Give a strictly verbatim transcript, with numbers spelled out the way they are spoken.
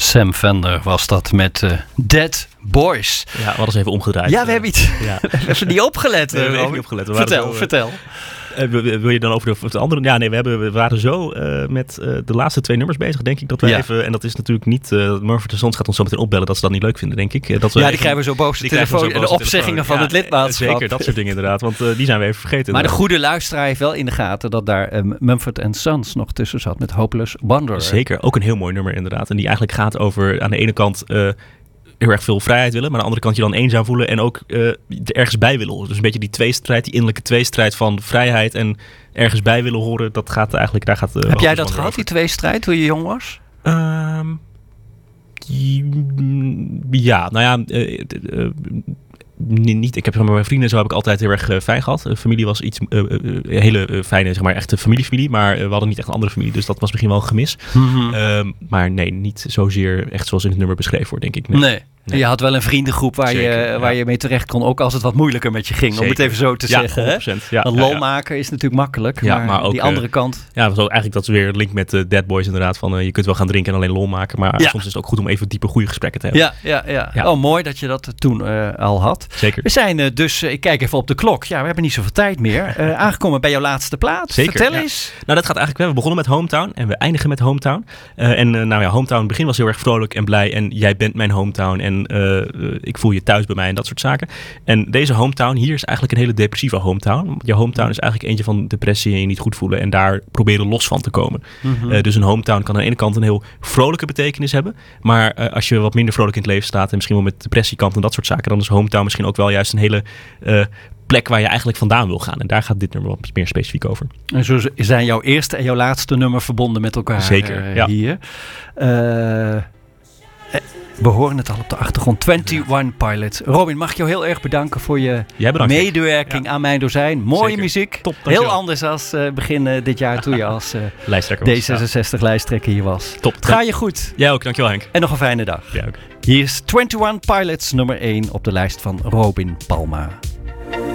Sam Fender was dat met uh, Dead Boys. Ja, we hadden eens even omgedraaid. Ja, we hebben iets. Ja. We hebben niet opgelet. Nee, we hebben niet opgelet. We vertel, zo, vertel. Uh, wil je dan over de, over de andere? Ja, nee, we, hebben, we waren zo uh, met uh, de laatste twee nummers bezig, denk ik. Dat we ja. even, en dat is natuurlijk niet... Uh, Mumford en Sons gaat ons zo meteen opbellen dat ze dat niet leuk vinden, denk ik. Uh, dat we ja, even, die krijgen we zo boos de telefoon en de opzeggingen van ja, het lidmaatschap. Zeker, dat soort dingen inderdaad. Want uh, die zijn we even vergeten. Maar de goede luisteraar heeft wel in de gaten dat daar um, Mumford en Sons nog tussen zat met Hopeless Wanderer. Zeker, ook een heel mooi nummer inderdaad. En die eigenlijk gaat over aan de ene kant... Uh, heel erg veel vrijheid willen, maar aan de andere kant je dan eenzaam voelen en ook uh, er ergens bij willen horen. Dus een beetje die tweestrijd, die innerlijke tweestrijd van vrijheid en ergens bij willen horen, dat gaat eigenlijk, daar gaat... Uh, Heb jij dat gehad, over. die tweestrijd, toen je jong was? Um, ja, nou ja... Uh, uh, Niet, ik heb zeg maar, mijn vrienden zo heb ik altijd heel erg uh, fijn gehad. Uh, familie was iets uh, uh, hele uh, fijne, zeg maar, echte familiefamilie. Maar uh, we hadden niet echt een andere familie, dus dat was misschien wel een gemis. Mm-hmm. Uh, maar nee, niet zozeer echt zoals in het nummer beschreven wordt, denk ik. Nee. nee. nee. Je had wel een vriendengroep waar, Zeker, je, ja. waar je mee terecht kon, ook als het wat moeilijker met je ging. Zeker. Om het even zo te ja, zeggen. honderd procent. Ja, een lol maken is natuurlijk makkelijk, ja, maar, maar ook, die andere uh, kant... Ja, was ook eigenlijk dat is weer een link met uh, Dead Boys inderdaad. Van uh, je kunt wel gaan drinken en alleen lol maken, maar ja. soms is het ook goed om even diepe goede gesprekken te hebben. Ja, ja, ja. ja. Oh, mooi dat je dat toen uh, al had. Zeker. We zijn uh, dus, uh, ik kijk even op de klok. Ja, we hebben niet zoveel tijd meer. Uh, aangekomen bij jouw laatste plaat. Zeker, Vertel ja. eens. Nou, dat gaat eigenlijk... We begonnen met Hometown en we eindigen met Hometown. Uh, en uh, nou ja, Hometown, begin was heel erg vrolijk en blij. En jij bent mijn hometown en uh, uh, ik voel je thuis bij mij en dat soort zaken. En deze Hometown, hier is eigenlijk een hele depressieve hometown. Je hometown is eigenlijk eentje van depressie en je niet goed voelen. En daar proberen los van te komen. Mm-hmm. Uh, dus een hometown kan aan de ene kant een heel vrolijke betekenis hebben. Maar uh, als je wat minder vrolijk in het leven staat en misschien wel met depressiekant en dat soort zaken, dan is hometown misschien ook wel juist een hele... Uh, plek waar je eigenlijk vandaan wil gaan. En daar gaat dit nummer wat meer specifiek over. En zo zijn jouw eerste en jouw laatste nummer verbonden met elkaar. Zeker, uh, ja. hier. Uh, we horen het al op de achtergrond. eenentwintig Pilots. Robin, mag ik jou heel erg bedanken voor je medewerking ja. aan mijn dozijn. Mooie Zeker. muziek. Top, heel anders als uh, begin uh, dit jaar toen je als uh, D zesenzestig-lijsttrekker hier was. Top. Ga je goed. Jij ook, dankjewel Henk. En nog een fijne dag. Jij ook. Hier is eenentwintig Pilots nummer één op de lijst van Robin Palma.